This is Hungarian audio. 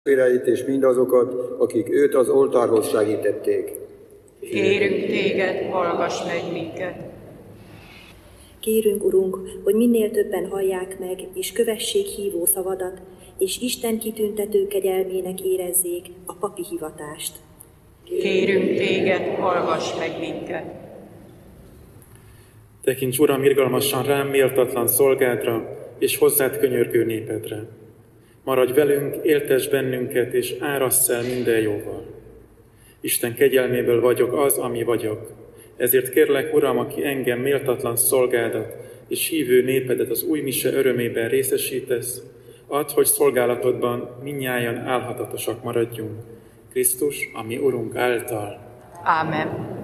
testvéreit és mindazokat, akik őt az oltárhoz segítették. Kérünk téged, hallgass meg minket! Kérünk, Urunk, hogy minél többen hallják meg, és kövessék hívó szavadat, és Isten kitüntető kegyelmének érezzék a papi hivatást. Kérünk téged, hallgass meg minket! Tekints, Uram, irgalmasan rám méltatlan szolgádra, és hozzád könyörgő népedre. Maradj velünk, éltess bennünket, és árassz el minden jóval. Isten kegyelméből vagyok az, ami vagyok. Ezért kérlek, Uram, aki engem méltatlan szolgádat és hívő népedet az új mise örömében részesítesz, add, hogy szolgálatodban mindnyájan álhatatosak maradjunk. Krisztus, ami Urunk által. Ámen.